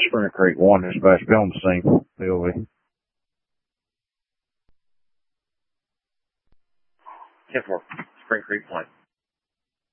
Spring Creek 1 dispatch. Be on the scene. POV. 10-4. Spring Creek 1.